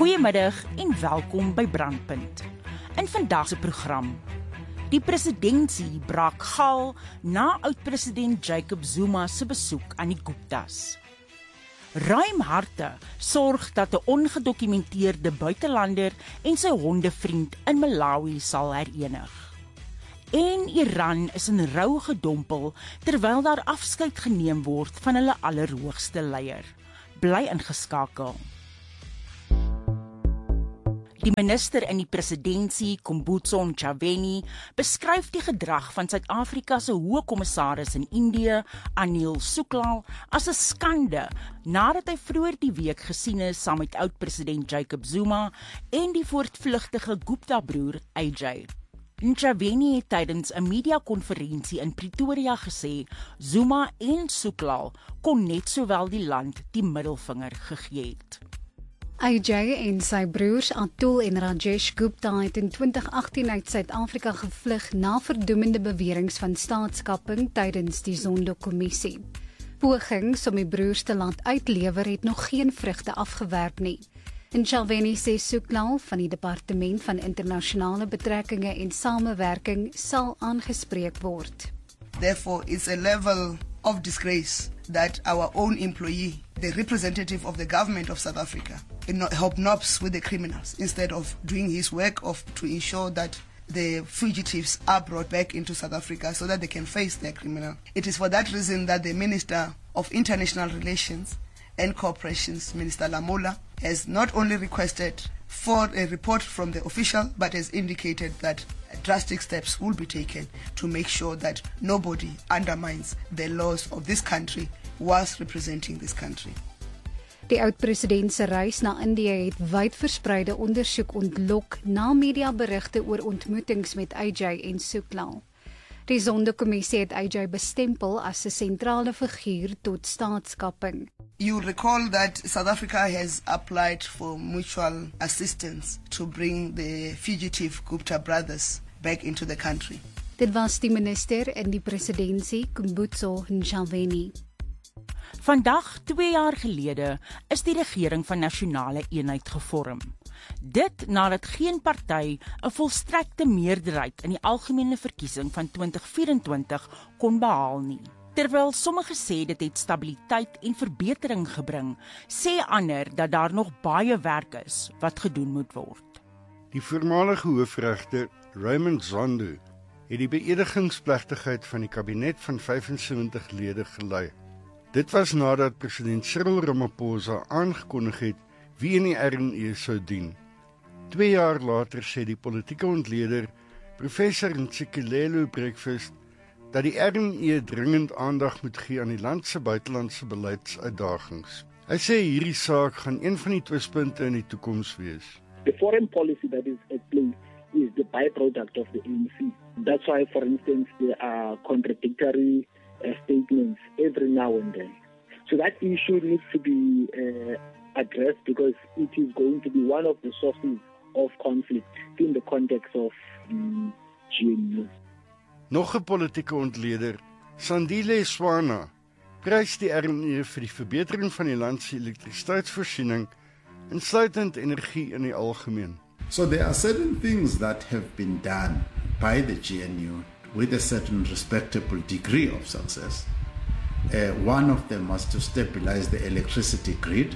Goeiemiddag en welkom by Brandpunt. In vandag se program: die presidentsie braak gal na oud-president Jacob Zuma se besoek aan die Guptas. Ruim harte sorg dat 'n ongedokumenteerde buitelander en sy hondevriend in Malawi sal herenig. En Iran is in rou gedompel terwyl daar afskeid geneem word van hulle allerhoogste leier. Bly ingeskakel. Die minister in die presidentsie, Kumbutso Ntshavheni, beskryf die gedrag van Suid-Afrika se hoë kommissaris in Indië, Anil Suklal, as 'n skande nadat hy vroeër die week gesien is saam met oud-president Jacob Zuma en die voortvlugtige Gupta-broer AJ. Ntshavheni het tydens 'n media-konferensie in Pretoria gesê Zuma en Suklal kon net sowel die land die middelvinger gegee het. AJ en sy broers Atul en Rajesh Gupta het in 2018 uit Suid-Afrika gevlug na verdoemende beweringe van staatskapping tydens die Zondo-kommissie. Pogings om die broers te laat uitlewer het nog geen vrugte afgewerp nie. Ntshavheni sê Suklal van die Departement van Internasionale Betrekkinge en Samewerking sal aangespreek word. Therefore, it's a level of disgrace that our own employee, the representative of the government of South Africa, hobnobs with the criminals instead of doing his work to ensure that the fugitives are brought back into South Africa so that they can face their criminal. It is for that reason that the Minister of International Relations and Cooperations, Minister Lamola, has not only requested for a report from the official, but has indicated that drastic steps will be taken to make sure that nobody undermines the laws of this country whilst representing this country. Die oud-president se reis na Indië het wydverspreide ondersoek ontlok na mediaberigte oor ontmoetings met AJ en Suklal. Die Zondo-kommissie het AJ bestempel as 'n sentrale figuur tot staatskapping. You recall that South Africa has applied for mutual assistance to bring the fugitive Gupta brothers back into the country. Dit was die minister in die presidentsie, Kumbutso Ntshavheni. Vandag, 2 jaar gelede, is die regering van nasionale eenheid gevorm. Dit nadat geen party 'n volstrekte meerderheid in die algemene verkiesing van 2024 kon behaal nie. Terwyl sommige sê dit het stabiliteit en verbetering gebring, sê ander dat daar nog baie werk is wat gedoen moet word. Die voormalige hoofregter, Raymond Zondo, het die beëdigingsplegtigheid van die kabinet van 75 lede gelei. Dit was nadat president Cyril Ramaphosa aangekondig het wie in die RNE sou dien. 2 jaar later sê die politieke ontleder, professor Ntsikelelo Breakfast, dat die RNE dringend aandag moet gee aan die land se buitelandse beleidsuitdagings. Hy sê hierdie saak gaan een van die twispunte in die toekoms wees. The foreign policy that is at play is the byproduct of the ANC. That's why, for instance, there are contradictory statements every now and then. So that issue needs to be addressed because it is going to be one of the sources of conflict in the context of the GNU. Nog 'n politieke ontleder, Sandile Swana, prys die RNE vir die verbetering van die land se elektrisiteitsvoorsiening, insluitend energie in die algemeen. So there are certain things that have been done by the GNU with a certain respectable degree of success. One of them was to stabilize the electricity grid.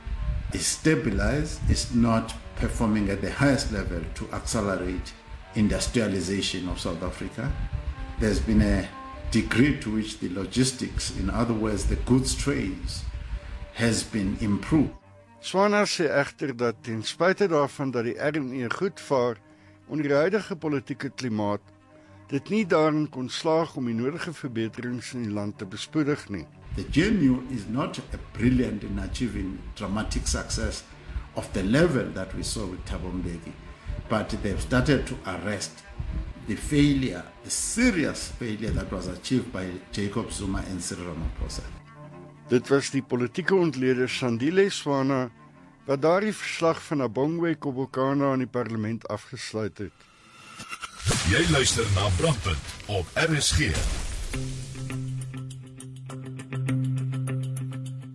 Stabilize is not performing at the highest level to accelerate industrialization of South Africa. There's been a degree to which the logistics, in other words, the goods trades, has been improved. Swana sê egter dat ten spyte daarvan dat die RNE goed vaar onder die huidige politieke klimaat, dit nie daarin kon slaag om die nodige verbeterings in die land te bespoedig nie. The GNU is not brilliant in achieving dramatic success of the level that we saw with Thabo Mbeki, but they've started to arrest the failure, the serious failure that was achieved by Jacob Zuma and Cyril Ramaphosa. Dit was die politieke ontleder Sandile Swana wat daardie verslag van Abongwe Kobokana aan die parlement afgesluit het. Jy luister na Brandpunt op RSG.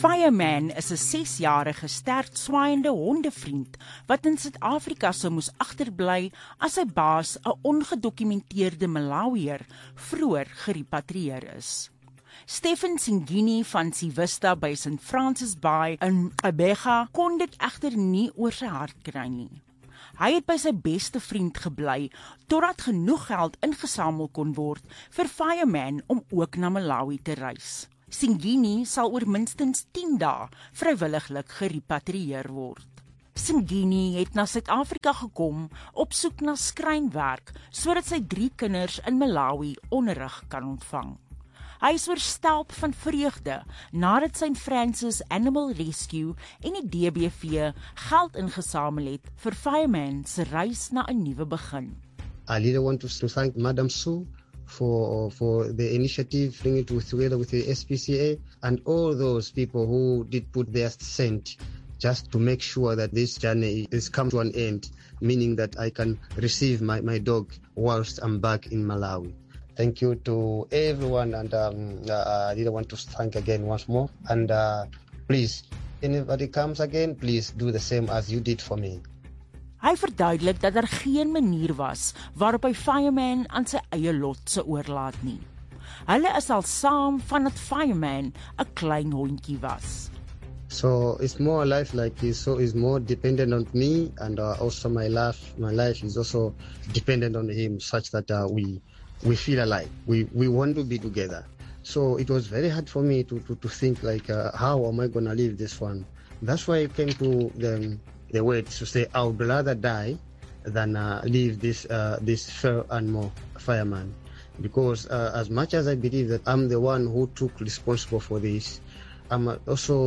Fireman is 'n 6-jarige sterk swaaiende hondevriend wat in Suid-Afrika sou moes agterbly as sy baas 'n ongedokumenteerde Malawier vroeër gerepatrieer is. Stephen Singini van Sivista by St. Francis Bay in Gqeberha kon dit egter nie oor sy hart kry nie. Hy het by sy beste vriend gebly totdat genoeg geld ingesamel kon word vir Fireman om ook na Malawi te reis. Singini sal oor minstens 10 dae vrywilliglik gerepatrieer word. Singini het na Suid-Afrika gekom op soek na skrynwerk sodat sy 3 kinders in Malawi onderrig kan ontvang. Hy is oorstelp van vreugde nadat St. Francis Animal Rescue en die DBV geld ingesamel het vir Fireman se reis na 'n nuwe begin. I really want to thank Madam Sue for the initiative, bringing it together with the SPCA and all those people who did put their cent just to make sure that this journey is come to an end, meaning that I can receive my dog whilst I'm back in Malawi. Thank you to everyone, and I really want to thank again once more. And please, anybody comes again, please do the same as you did for me. Hy verduidelik dat daar geen manier was waarop hy Fireman aan sy eie lot se oorlaat nie. Hulle is al saam vandat Fireman 'n klein hondjie was. So it's more life like this, so it's more dependent on me, and also my life is also dependent on him, such that we feel alive. We want to be together. So it was very hard for me to think like, how am I going to leave this one? That's why I came to the words to say, I would rather die than leave this fair animal Fireman. Because as much as I believe that I'm the one who took responsible for this, I must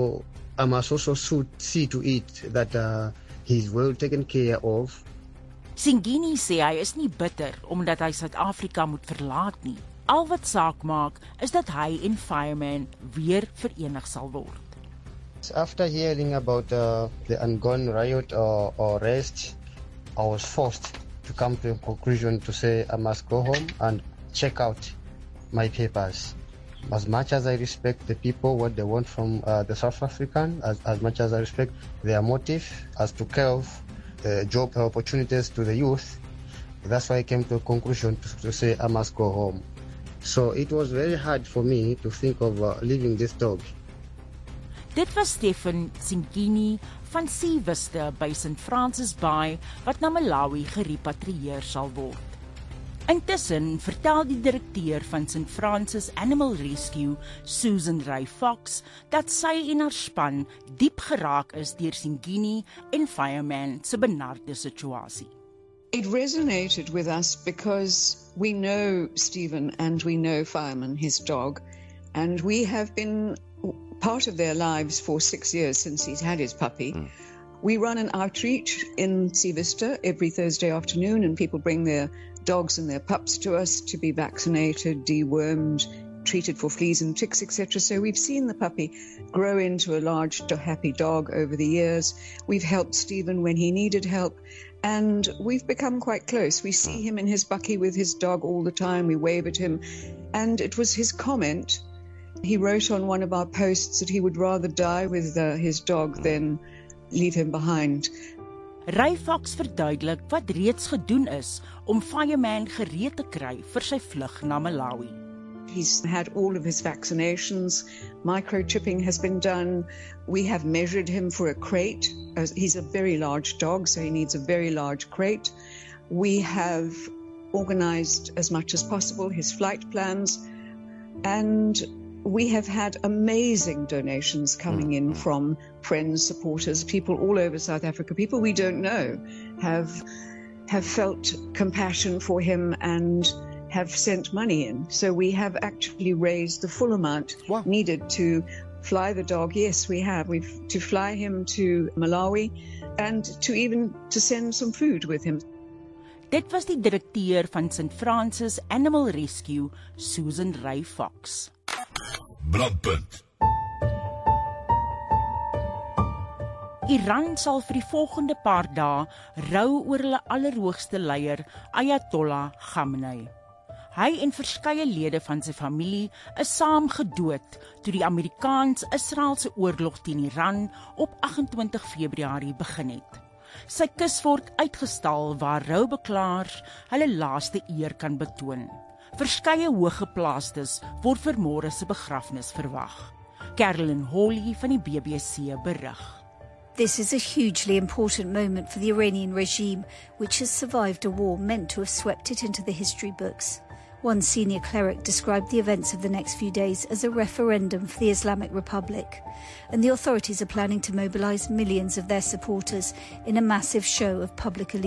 also see to it that he's well taken care of. Singini sê hy is nie bitter omdat hy Suid-Afrika moet verlaat nie. Al wat saak maak is dat hy en Fireman weer verenig sal word. After hearing about the ongoing riot or arrest, I was forced to come to a conclusion to say I must go home and check out my papers. As much as I respect the people, what they want from the South African, as much as I respect their motive as to curve job opportunities to the youth, that's why I came to a conclusion to say I must go home. So it was very hard for me to think of leaving this dog. Dit was Stephen Singini van Sivista by St. Francis Bay wat na Malawi gerepatrieer sal word. Intussen vertel die direkteur van St. Francis Animal Rescue, Susan Ray Fox, dat sy en haar span diep geraak is deur Singini en Fireman se benarde situasie. It resonated with us because we know Stephen and we know Fireman, his dog, and we have been part of their lives for 6 years since he's had his puppy. We run an outreach in Sivista every Thursday afternoon, and people bring their dogs and their pups to us to be vaccinated, dewormed, treated for fleas and ticks, etc. So we've seen the puppy grow into a large, happy dog over the years. We've helped Stephen when he needed help, and we've become quite close. We see him in his bucky with his dog all the time. We wave at him, and it was his comment. He wrote on one of our posts that he would rather die with his dog than leave him behind. Ray Fox verduidelik wat reeds gedoen is om Fireman gereed te kry vir sy vlug na Malawi. He's had all of his vaccinations. Microchipping has been done. We have measured him for a crate. He's a very large dog, so he needs a very large crate. We have organized as much as possible his flight plans, and we have had amazing donations coming in from friends, supporters, people all over South Africa. People we don't know have felt compassion for him and have sent money in. So we have actually raised the full amount needed to fly the dog. Yes, we have. To fly him to Malawi and to send some food with him. Dit was die direkteur van St. Francis Animal Rescue, Susan Ray Fox. Brandpunt. Iran sal vir die volgende paar dae rou oor hulle allerhoogste leier, Ayatollah Khamenei. Hy en verskeie lede van sy familie is saam gedood toe die Amerikaans-Israelse oorlog teen Iran op 28 Februarie begin het. Sy kus word uitgestal waar roubeklaars hulle laaste eer kan betoon. Verskeie hooggeplaastes word vir môre se begrafnis verwag. Carolyn Hawley van die BBC berig. This is a hugely important moment for the Iranian regime, which has survived a war meant to have swept it into the history books. One senior cleric described the events of the next few days as a referendum for the Islamic Republic, and the authorities are planning to mobilize millions of their supporters in a massive show of public allegiance.